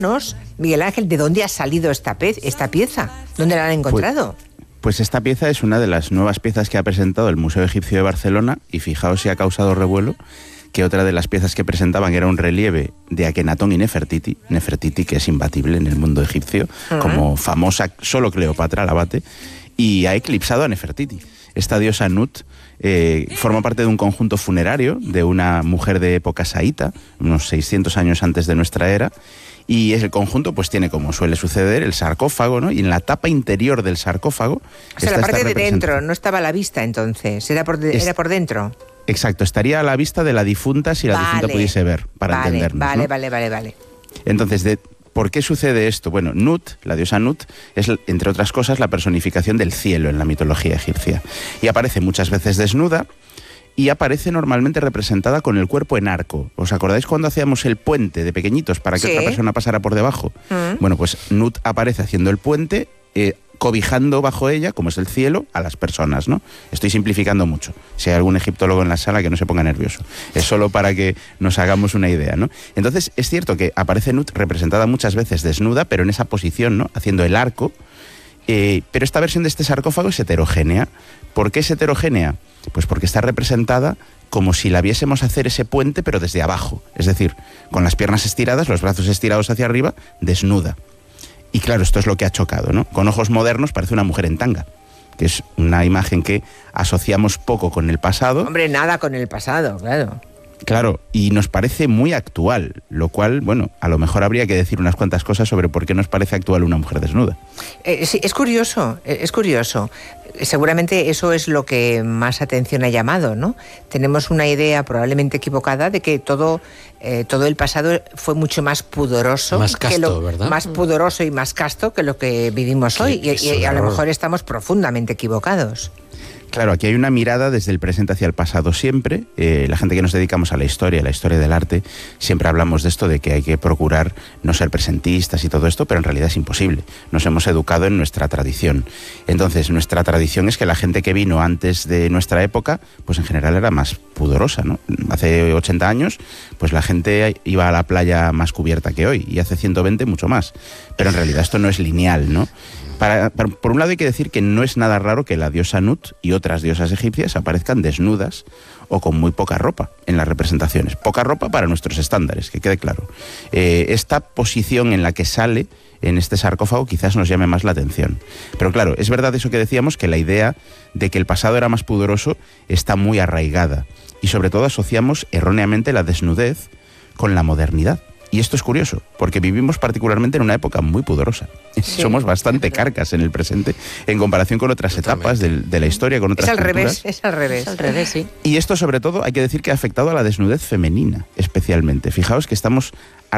Miguel Ángel, ¿de dónde ha salido esta pieza? ¿Dónde la han encontrado? Pues esta pieza es una de las nuevas piezas que ha presentado el Museo Egipcio de Barcelona, y fijaos si ha causado revuelo que otra de las piezas que presentaban era un relieve de Akenatón y Nefertiti, que es imbatible en el mundo egipcio, como famosa, solo Cleopatra la bate, y ha eclipsado a Nefertiti. Esta diosa Nut forma parte de un conjunto funerario de una mujer de época saíta, unos 600 años antes de nuestra era, y el conjunto pues tiene, como suele suceder, el sarcófago, ¿no? Y en la tapa interior del sarcófago... O sea, la parte de dentro, no estaba a la vista entonces, era por dentro. Exacto, estaría a la vista de la difunta si la difunta pudiese ver, para entendernos, ¿no? Vale. Entonces, ¿por qué sucede esto? Bueno, Nut, la diosa Nut, es, entre otras cosas, la personificación del cielo en la mitología egipcia. Y aparece muchas veces desnuda, y aparece normalmente representada con el cuerpo en arco. ¿Os acordáis cuando hacíamos el puente de pequeñitos para que otra persona pasara por debajo? Bueno, pues Nut aparece haciendo el puente, cobijando bajo ella, como es el cielo, a las personas, ¿no? Estoy simplificando mucho. Si hay algún egiptólogo en la sala, que no se ponga nervioso. Es solo para que nos hagamos una idea, ¿no? Entonces, es cierto que aparece Nut representada muchas veces desnuda, pero en esa posición, ¿no? Haciendo el arco. Pero esta versión de este sarcófago es heterogénea. ¿Por qué es heterogénea? Pues porque está representada como si la viésemos hacer ese puente, pero desde abajo. Es decir, con las piernas estiradas, los brazos estirados hacia arriba, desnuda. Y claro, esto es lo que ha chocado, ¿no? Con ojos modernos parece una mujer en tanga, que es una imagen que asociamos poco con el pasado. Hombre, nada con el pasado, claro. Claro, y nos parece muy actual, lo cual, bueno, a lo mejor habría que decir unas cuantas cosas sobre por qué nos parece actual una mujer desnuda. Sí, es curioso. Seguramente eso es lo que más atención ha llamado, ¿no? Tenemos una idea probablemente equivocada de que todo el pasado fue mucho más pudoroso. Más casto, ¿verdad? Más pudoroso y más casto que lo que vivimos hoy. Y a lo mejor estamos profundamente equivocados. Claro, aquí hay una mirada desde el presente hacia el pasado siempre. La gente que nos dedicamos a la historia del arte, siempre hablamos de esto, de que hay que procurar no ser presentistas y todo esto, pero en realidad es imposible. Nos hemos educado en nuestra tradición. Entonces, nuestra tradición es que la gente que vino antes de nuestra época, pues en general era más pudorosa, ¿no? Hace 80 años, pues la gente iba a la playa más cubierta que hoy, y hace 120 mucho más. Pero en realidad esto no es lineal, ¿no? Por un lado hay que decir que no es nada raro que la diosa Nut y otras diosas egipcias aparezcan desnudas o con muy poca ropa en las representaciones. Poca ropa para nuestros estándares, que quede claro. Esta posición en la que sale en este sarcófago quizás nos llame más la atención. Pero claro, es verdad eso que decíamos, que la idea de que el pasado era más pudoroso está muy arraigada. Y sobre todo asociamos erróneamente la desnudez con la modernidad. Y esto es curioso, porque vivimos particularmente en una época muy pudorosa. Sí, somos bastante carcas en el presente, en comparación con otras etapas de la historia, con otras culturas. Es al revés, sí. Y esto, sobre todo, hay que decir que ha afectado a la desnudez femenina, especialmente. Fijaos que estamos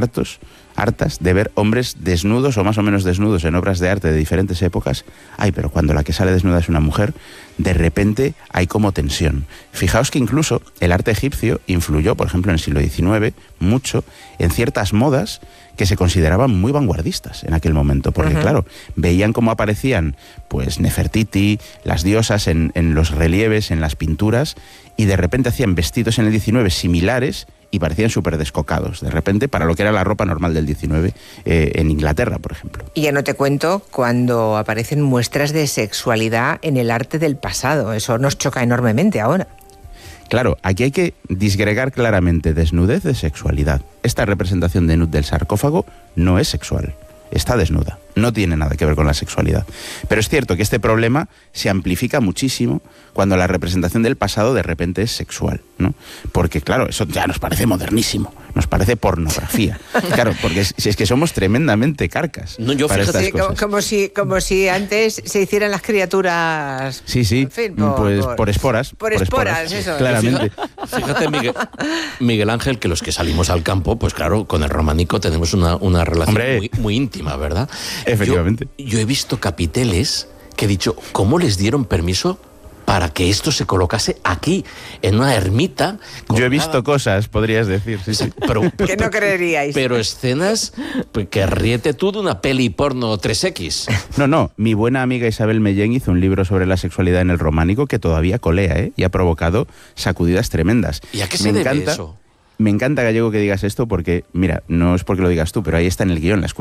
hartas de ver hombres desnudos o más o menos desnudos en obras de arte de diferentes épocas. Ay, pero cuando la que sale desnuda es una mujer, de repente hay como tensión. Fijaos que incluso el arte egipcio influyó, por ejemplo, en el siglo XIX, mucho en ciertas modas que se consideraban muy vanguardistas en aquel momento, porque claro, veían cómo aparecían pues Nefertiti, las diosas en los relieves, en las pinturas, y de repente hacían vestidos en el XIX similares y parecían súper descocados, de repente, para lo que era la ropa normal del XIX en Inglaterra, por ejemplo. Y ya no te cuento cuando aparecen muestras de sexualidad en el arte del pasado. Eso nos choca enormemente ahora. Claro, aquí hay que disgregar claramente desnudez de sexualidad. Esta representación de Nut del sarcófago no es sexual, está desnuda, no tiene nada que ver con la sexualidad. Pero es cierto que este problema se amplifica muchísimo cuando la representación del pasado de repente es sexual, ¿no? Porque claro, eso ya nos parece modernísimo, nos parece pornografía. Claro, porque si es que somos tremendamente carcas. No, yo para fíjate, estas cosas. Como si antes se hicieran las criaturas. Sí, en fin, por esporas. Por esporas, eso. Claramente. Fíjate, Miguel Ángel, que los que salimos al campo, pues claro, con el románico tenemos una relación muy íntima, ¿verdad? Efectivamente. Yo he visto capiteles que he dicho, ¿cómo les dieron permiso para que esto se colocase aquí, en una ermita? Yo he visto cosas, podrías decir. Sí. Pero, que no creeríais. Pero escenas que ríete tú de una peli porno 3X. No. Mi buena amiga Isabel Mellén hizo un libro sobre la sexualidad en el románico que todavía colea, y ha provocado sacudidas tremendas. ¿Y a qué se debe eso? Me encanta, Gallego, que digas esto porque, mira, no es porque lo digas tú, pero ahí está en el guión.